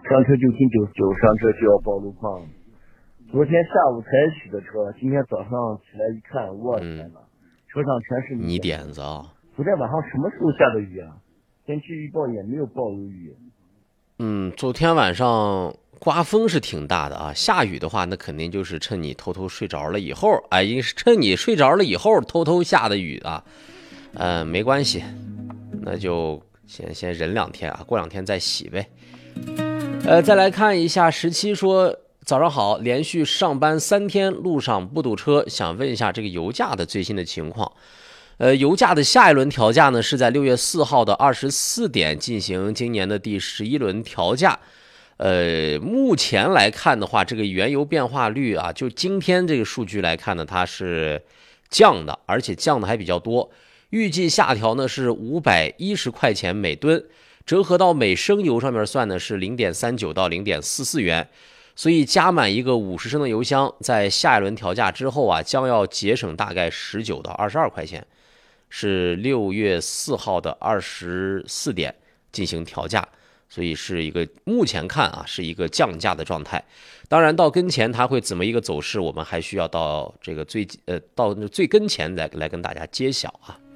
上车就停99，上车就要报路况。昨天下午才取的车，今天早上起来一看，我天哪，车上全是泥点子啊！ 昨天晚上什么时候下的雨啊？天气预报也没有报有雨。 昨天晚上刮风是挺大的啊，下雨的话，那肯定就是趁你偷偷睡着了以后，趁你睡着了以后偷偷下的雨啊。没关系，那就先忍2天啊，过2天再洗呗。再来看一下17说，早上好，连续上班3天，路上不堵车，想问一下这个油价的最新的情况。油价的下一轮调价呢，是在6月4号的24点进行今年的第11轮调价。目前来看的话，这个原油变化率啊，就今天这个数据来看呢，它是降的，而且降的还比较多。预计下调呢是510块钱每吨，折合到每升油上面算呢是0.39到0.44元。所以加满一个50升的油箱，在下一轮调价之后啊，将要节省大概19到22块钱。是6月4号的24点进行调价，所以是一个目前看啊是一个降价的状态。当然到跟前它会怎么一个走势，我们还需要到这个到最跟前来跟大家揭晓啊。